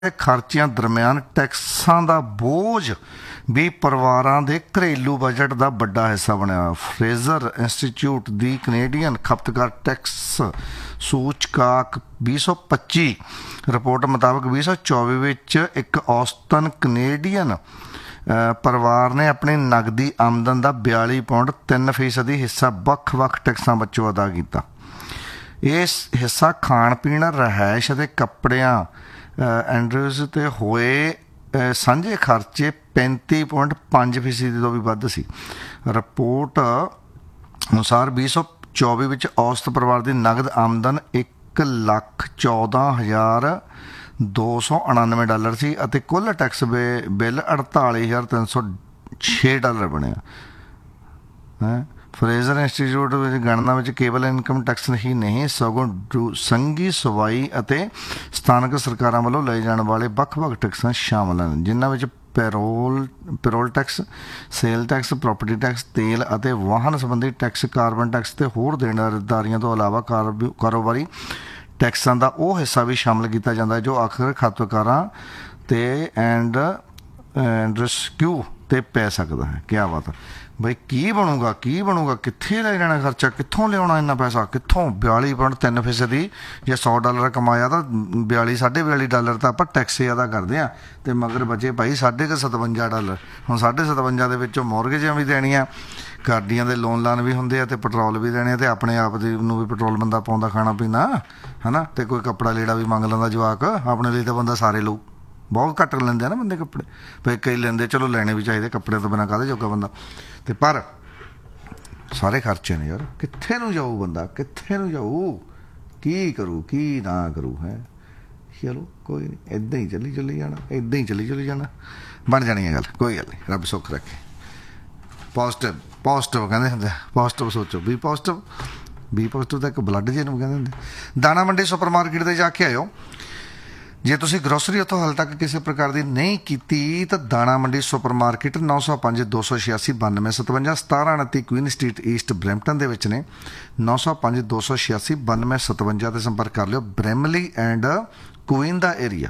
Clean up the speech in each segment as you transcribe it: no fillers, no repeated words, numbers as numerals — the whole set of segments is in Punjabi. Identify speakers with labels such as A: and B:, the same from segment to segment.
A: ਖਰਚਿਆਂ ਦਰਮਿਆਨ ਟੈਕਸਾਂ ਦਾ ਬੋਝ ਵੀ ਪਰਿਵਾਰਾਂ ਦੇ ਘਰੇਲੂ ਬਜਟ ਦਾ ਵੱਡਾ ਹਿੱਸਾ ਬਣਿਆ। ਫਰੇਜ਼ਰ ਇੰਸਟੀਚਿਊਟ ਦੀ ਕੈਨੇਡੀਅਨ ਖਪਤਕਾਰ ਟੈਕਸ ਸੂਚਕਾਂਕ 2025 ਰਿਪੋਰਟ ਮੁਤਾਬਕ 2024 ਵਿੱਚ ਇੱਕ ਔਸਤਨ ਕੈਨੇਡੀਅਨ ਪਰਿਵਾਰ ਨੇ ਆਪਣੀ ਨਗਦੀ ਆਮਦਨ ਦਾ 42.3% ਹਿੱਸਾ ਵੱਖ-ਵੱਖ ਟੈਕਸਾਂ ਵਿੱਚੋਂ ਅਦਾ ਕੀਤਾ। ਇਸ ਹਿੱਸਾ ਖਾਣ ਪੀਣ, ਰਿਹਾਇਸ਼ ਅਤੇ ਕੱਪੜਿਆਂ ਐਂਡਰੂਜ਼ 'ਤੇ ਹੋਏ ਸਾਂਝੇ ਖਰਚੇ 35.5% ਤੋਂ ਵੀ ਵੱਧ ਸੀ। ਰਿਪੋਰਟ ਅਨੁਸਾਰ 2024 ਵਿੱਚ ਔਸਤ ਪਰਿਵਾਰ ਦੀ ਨਗਦ ਆਮਦਨ $1,14,299 ਸੀ ਅਤੇ ਕੁੱਲ ਟੈਕਸ ਬਿੱਲ $48,306 ਬਣਿਆ ਹੈ। ਫਰੇਜ਼ਰ ਇੰਸਟੀਚਿਊਟ ਵਿੱਚ ਗਣਨਾ ਵਿੱਚ ਕੇਵਲ ਇਨਕਮ ਟੈਕਸ ਹੀ ਨਹੀਂ ਸਗੋਂ ਸੰਘੀ ਸਵਾਈ ਅਤੇ ਸਥਾਨਕ ਸਰਕਾਰਾਂ ਵੱਲੋਂ ਲਏ ਜਾਣ ਵਾਲੇ ਵੱਖ-ਵੱਖ ਟੈਕਸਾਂ ਸ਼ਾਮਲ ਹਨ, ਜਿਨ੍ਹਾਂ ਵਿੱਚ parole tax, sale tax, property tax, ਤੇਲ ਅਤੇ ਵਾਹਨ ਸੰਬੰਧੀ ਟੈਕਸ, ਕਾਰਬਨ ਟੈਕਸ ਅਤੇ ਹੋਰ ਦੇਣਦਾਰੀਆਂ ਤੋਂ ਇਲਾਵਾ ਕਾਰੋਬਾਰੀ ਟੈਕਸਾਂ ਦਾ ਉਹ ਹਿੱਸਾ ਵੀ ਸ਼ਾਮਲ ਕੀਤਾ ਜਾਂਦਾ ਹੈ ਜੋ ਅਕਸਰ ਖਪਤਕਾਰਾਂ ਤੇ ਐਂਡ ਰੈਸਕਿਊ 'ਤੇ ਪੈ ਸਕਦਾ ਹੈ। ਕਿਆ ਬਾਤ ਹੈ ਬਈ, ਕੀ ਬਣੂਗਾ, ਕਿੱਥੇ ਲੈ ਜਾਣਾ ਖਰਚਾ, ਕਿੱਥੋਂ ਲਿਆਉਣਾ ਇੰਨਾ ਪੈਸਾ, ਕਿੱਥੋਂ? 42.3% ਜੇ $100 ਕਮਾਇਆ ਤਾਂ $42 ਤਾਂ ਆਪਾਂ ਟੈਕਸ ਅਦਾ ਕਰਦੇ ਹਾਂ, ਅਤੇ ਮਗਰ ਬਚੇ ਭਾਈ $57.5। ਹੁਣ $57.5 ਦੇ ਵਿੱਚੋਂ ਮੋਰਗੇਜਾਂ ਵੀ ਦੇਣੀਆਂ, ਗੱਡੀਆਂ ਦੇ ਲੋਨ ਲਾਨ ਵੀ ਹੁੰਦੇ ਆ, ਅਤੇ ਪੈਟਰੋਲ ਵੀ ਦੇਣੇ, ਅਤੇ ਆਪਣੇ ਆਪ ਦੇ ਨੂੰ ਵੀ ਪੈਟਰੋਲ ਬੰਦਾ ਪਾਉਂਦਾ, ਖਾਣਾ ਪੀਣਾ ਹੈ ਨਾ, ਅਤੇ ਕੋਈ ਕੱਪੜਾ ਲੀੜਾ ਵੀ ਮੰਗ ਲੈਂਦਾ ਜਵਾਕ। ਆਪਣੇ ਲਈ ਤਾਂ ਬੰਦਾ ਸਾਰੇ ਲਊ, ਬਹੁਤ ਘੱਟ ਲੈਂਦੇ ਆ ਨਾ ਬੰਦੇ ਕੱਪੜੇ, ਭਾਈ ਕਈ ਲੈਂਦੇ, ਚਲੋ ਲੈਣੇ ਵੀ ਚਾਹੀਦੇ, ਕੱਪੜਿਆਂ ਤੋਂ ਬਿਨਾਂ ਕਾਹਦੇ ਜੋਗਾ ਬੰਦਾ। ਅਤੇ ਪਰ ਸਾਰੇ ਖਰਚੇ ਨੇ ਯਾਰ, ਕਿੱਥੇ ਨੂੰ ਜਾਊ ਬੰਦਾ, ਕਿੱਥੇ ਨੂੰ ਜਾਊ, ਕੀ ਕਰੂ ਕੀ ਨਾ ਕਰੂ ਹੈ। ਚਲੋ ਕੋਈ ਨਹੀਂ, ਇੱਦਾਂ ਹੀ ਚੱਲੀ ਜਾਣਾ, ਬਣ ਜਾਣੀ ਹੈ ਗੱਲ, ਕੋਈ ਗੱਲ ਨਹੀਂ, ਰੱਬ ਸੁੱਖ ਰੱਖੇ। ਪੋਜ਼ੀਟਿਵ ਕਹਿੰਦੇ ਹੁੰਦੇ, ਪੋਜ਼ੀਟਿਵ ਸੋਚੋ, ਬੀ ਪੋਜ਼ੀਟਿਵ ਤਾਂ ਇੱਕ ਬਲੱਡ ਜੇ ਨੂੰ ਕਹਿੰਦੇ ਹੁੰਦੇ। ਦਾਣਾ ਮੰਡੀ ਸੁਪਰ ਮਾਰਕੀਟ 'ਤੇ ਜਾ ਕੇ ਆਇਓ। ਜੇ ਤੁਸੀਂ ਗਰੋਸਰੀ ਉੱਥੋਂ ਹਾਲੇ ਤੱਕ ਕਿਸੇ ਪ੍ਰਕਾਰ ਦੀ ਨਹੀਂ ਕੀਤੀ ਤਾਂ ਦਾਣਾ ਮੰਡੀ super market 905-286-9257 1729 Queen street East Brampton ਦੇ ਵਿੱਚ ਨੇ। 905-286-9257 'ਤੇ ਸੰਪਰਕ ਕਰ ਲਿਓ। Bramley and Queen the area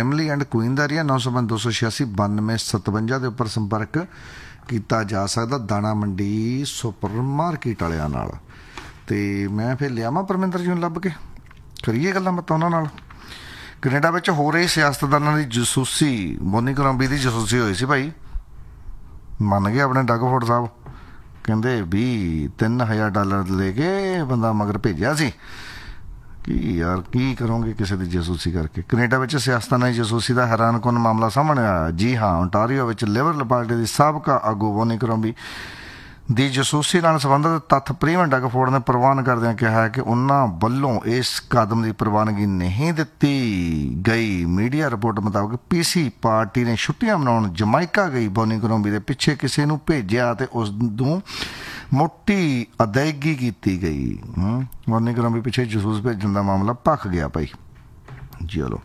A: 905-286-9257 ਦੇ ਉੱਪਰ ਸੰਪਰਕ ਕੀਤਾ ਜਾ ਸਕਦਾ ਦਾਣਾ ਮੰਡੀ ਸੁਪਰ ਮਾਰਕੀਟ ਵਾਲਿਆਂ ਨਾਲ। ਅਤੇ ਮੈਂ ਫਿਰ ਲਿਆਵਾਂ ਪਰਮਿੰਦਰ ਜੀ ਨੂੰ ਲੱਭ ਕੇ, ਕਰੀਏ ਗੱਲਾਂ ਬਾਤਾਂ ਉਹਨਾਂ ਨਾਲ। ਕੈਨੇਡਾ ਵਿੱਚ ਹੋ ਰਹੀ ਸਿਆਸਤਦਾਨਾਂ ਦੀ ਜਸੂਸੀ, ਬੋਨੀ ਕਰੰਬੀ ਦੀ ਜਸੂਸੀ ਹੋਈ ਸੀ ਭਾਈ, ਮੰਨ ਗਏ ਆਪਣੇ ਡਗਫੋਰਡ ਸਾਹਿਬ, ਕਹਿੰਦੇ ਵੀ $3,000 ਲੈ ਕੇ ਬੰਦਾ ਮਗਰ ਭੇਜਿਆ ਸੀ। ਕੀ ਯਾਰ, ਕੀ ਕਰੋਗੇ ਕਿਸੇ ਦੀ ਜਸੂਸੀ ਕਰਕੇ। ਕੈਨੇਡਾ ਵਿੱਚ ਸਿਆਸਤਦਾਨਾਂ ਦੀ ਜਸੂਸੀ ਦਾ ਹੈਰਾਨਕੁਨ ਮਾਮਲਾ ਸਾਹਮਣੇ ਆਇਆ। ਜੀ ਹਾਂ, ਓਨਟਾਰੀਓ ਵਿੱਚ ਲਿਬਰਲ ਪਾਰਟੀ ਦੀ ਸਾਬਕਾ ਆਗੂ ਬੋਨੀ ਕਰੰਬੀ ਦੀ ਜਸੂਸੀ ਨਾਲ ਸੰਬੰਧਿਤ ਤੱਥ ਪ੍ਰੀਵਨ ਡਗਫੋਰਡ ਨੇ ਪ੍ਰਵਾਨ ਕਰਦਿਆਂ ਕਿਹਾ ਹੈ ਕਿ ਉਹਨਾਂ ਵੱਲੋਂ ਇਸ ਕਦਮ ਦੀ ਪ੍ਰਵਾਨਗੀ ਨਹੀਂ ਦਿੱਤੀ ਗਈ। ਮੀਡੀਆ ਰਿਪੋਰਟ ਮੁਤਾਬਕ PC ਪਾਰਟੀ ਨੇ ਛੁੱਟੀਆਂ ਮਨਾਉਣ ਜਮਾਇਕਾ ਗਈ ਬੋਨੀ ਕਰੰਬੀ ਦੇ ਪਿੱਛੇ ਕਿਸੇ ਨੂੰ ਭੇਜਿਆ ਅਤੇ ਉਸ ਨੂੰ ਮੋਟੀ ਅਦਾਇਗੀ ਕੀਤੀ ਗਈ। ਬੋਨੀ ਕਰੰਬੀ ਪਿੱਛੇ ਜਸੂਸ ਭੇਜਣ ਦਾ ਮਾਮਲਾ ਭਖ ਗਿਆ ਭਾਈ। ਚਲੋ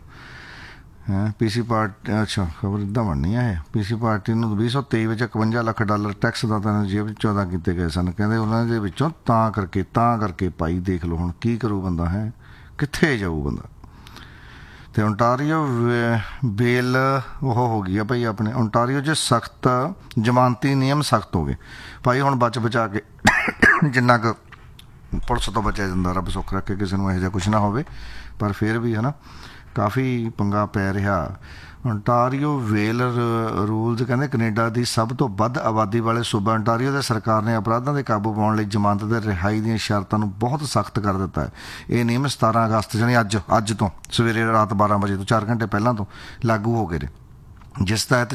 A: PC ਪਾਰਟੀ, ਅੱਛਾ ਖਬਰ ਇੱਦਾਂ ਬਣਨੀ ਹੈ ਇਹ। PC ਪਾਰਟੀ ਨੂੰ 2023 ਵਿੱਚ $51 ਲੱਖ ਟੈਕਸ ਦਾਤਾਂ ਜੇਬ ਵਿੱਚੋਂ ਅਦਾ ਕੀਤੇ ਗਏ ਸਨ। ਕਹਿੰਦੇ ਉਹਨਾਂ ਦੇ ਵਿੱਚੋਂ ਤਾਂ ਕਰਕੇ ਭਾਈ ਦੇਖ ਲਓ ਹੁਣ ਕੀ ਕਰੂ ਬੰਦਾ, ਹੈ ਕਿੱਥੇ ਜਾਊ ਬੰਦਾ। ਅਤੇ ਓਨਟਾਰੀਓ ਬੇਲ ਉਹ ਹੋ ਗਈ ਆ ਭਾਈ ਆਪਣੇ ਓਨਟਾਰੀਓ 'ਚ ਸਖਤ ਜ਼ਮਾਨਤੀ ਨਿਯਮ ਸਖਤ ਹੋ ਗਏ ਭਾਈ। ਹੁਣ ਬਚਾ ਕੇ ਜਿੰਨਾ ਕੁ ਪੁਲਿਸ ਤੋਂ ਬਚਿਆ ਜਾਂਦਾ, ਰੱਬ ਸੁੱਖ ਰੱਖੇ ਕਿਸੇ ਨੂੰ ਇਹੋ ਜਿਹਾ ਕੁਛ ਨਾ ਹੋਵੇ, ਪਰ ਫਿਰ ਵੀ ਹੈ ਨਾ ਕਾਫੀ ਪੰਗਾ ਪੈ ਰਿਹਾ। ਓਨਟਾਰੀਓ ਵੇਲ ਰੂਲਜ਼ ਕਹਿੰਦੇ ਕੈਨੇਡਾ ਦੀ ਸਭ ਤੋਂ ਵੱਧ ਆਬਾਦੀ ਵਾਲੇ ਸੂਬਾ ਓਨਟਾਰੀਓ ਦੇ ਸਰਕਾਰ ਨੇ ਅਪਰਾਧਾਂ 'ਤੇ ਕਾਬੂ ਪਾਉਣ ਲਈ ਜ਼ਮਾਨਤ ਦੇ ਰਿਹਾਈ ਦੀਆਂ ਸ਼ਰਤਾਂ ਨੂੰ ਬਹੁਤ ਸਖਤ ਕਰ ਦਿੱਤਾ ਹੈ। ਇਹ ਨਿਯਮ 17 ਅਗਸਤ ਯਾਨੀ ਅੱਜ ਤੋਂ ਸਵੇਰੇ ਰਾਤ 12 ਵਜੇ ਤੋਂ 4 ਘੰਟੇ ਪਹਿਲਾਂ ਤੋਂ ਲਾਗੂ ਹੋ ਗਏ ਨੇ, ਜਿਸ ਤਹਿਤ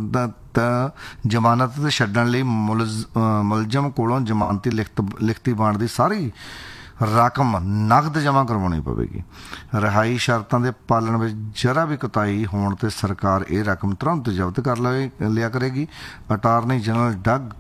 A: ਜ਼ਮਾਨਤ 'ਤੇ ਛੱਡਣ ਲਈ ਮੁਲਜ਼ਮ ਕੋਲੋਂ ਜ਼ਮਾਨਤੀ ਲਿਖਤੀ ਬਾਂਡ ਦੀ ਸਾਰੀ ਰਕਮ ਨਕਦ ਜਮ੍ਹਾਂ ਕਰਵਾਉਣੀ ਪਵੇਗੀ। ਰਿਹਾਈ ਸ਼ਰਤਾਂ ਦੇ ਪਾਲਣ ਵਿੱਚ ਜਰਾ ਵੀ ਕੋਤਾਹੀ ਹੋਣ 'ਤੇ ਸਰਕਾਰ ਇਹ ਰਕਮ ਤੁਰੰਤ ਜ਼ਬਤ ਕਰ ਲਿਆ ਕਰੇਗੀ। ਅਟਾਰਨੀ ਜਨਰਲ ਡਗ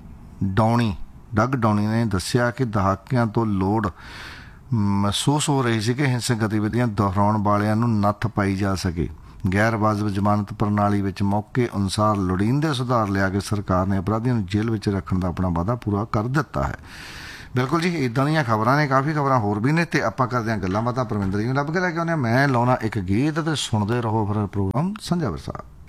A: ਡਾਉਨੀ ਨੇ ਦੱਸਿਆ ਕਿ ਦਹਾਕਿਆਂ ਤੋਂ ਲੋੜ ਮਹਿਸੂਸ ਹੋ ਰਹੀ ਸੀ ਕਿ ਹਿੰਸਕ ਗਤੀਵਿਧੀਆਂ ਦੁਹਰਾਉਣ ਵਾਲਿਆਂ ਨੂੰ ਨੱਥ ਪਾਈ ਜਾ ਸਕੇ। ਗੈਰ ਵਾਜਬ ਜ਼ਮਾਨਤ ਪ੍ਰਣਾਲੀ ਵਿੱਚ ਮੌਕੇ ਅਨੁਸਾਰ ਲੋੜੀਂਦੇ ਸੁਧਾਰ ਲਿਆ ਕੇ ਸਰਕਾਰ ਨੇ ਅਪਰਾਧੀਆਂ ਨੂੰ ਜੇਲ੍ਹ ਵਿੱਚ ਰੱਖਣ ਦਾ ਆਪਣਾ ਵਾਅਦਾ ਪੂਰਾ ਕਰ ਦਿੱਤਾ ਹੈ। ਬਿਲਕੁਲ ਜੀ, ਇਦਾਂ ਦੀਆਂ ਖਬਰਾਂ ਨੇ, ਕਾਫੀ ਖਬਰਾਂ ਹੋਰ ਵੀ ਨੇ, ਤੇ ਆਪਾਂ ਕਰਦੇ ਹਾਂ ਗੱਲਾਂ ਬਾਤਾਂ। ਪਰਮਿੰਦਰ ਜੀ ਨੂੰ ਲੱਭ ਕੇ ਲੈ ਕੇ ਆਉਂਦੇ ਹਾਂ। ਮੈਂ ਲਾਉਣਾ ਇੱਕ ਗੀਤ ਤੇ ਸੁਣਦੇ ਰਹੋ ਫਿਰ ਪ੍ਰੋਗਰਾਮ ਸਾਂਝਾ ਵਿਰਸਾ।